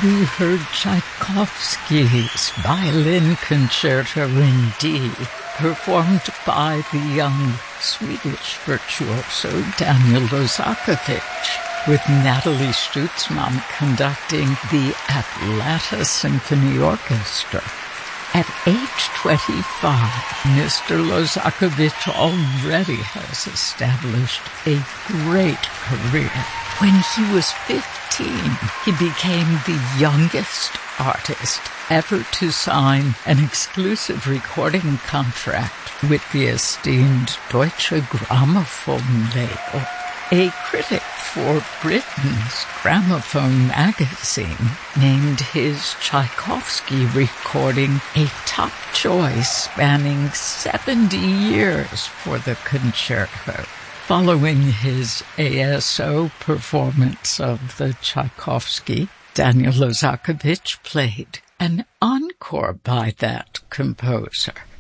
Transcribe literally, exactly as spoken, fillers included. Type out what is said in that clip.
we heard Tchaikovsky's Violin Concerto in D, performed by the young Swedish virtuoso Daniel Lozakovich, with Natalie Stutzman conducting the Atlanta Symphony Orchestra. At age twenty-five, Mister Lozakovich already has established a great career. When he was fifteen, he became the youngest artist ever to sign an exclusive recording contract with the esteemed Deutsche Grammophon label. A critic for Britain's Gramophone magazine named his Tchaikovsky recording a top choice spanning seventy years for the concerto. Following his A S O performance of the Tchaikovsky, Daniel Lozakovich played an encore by that composer.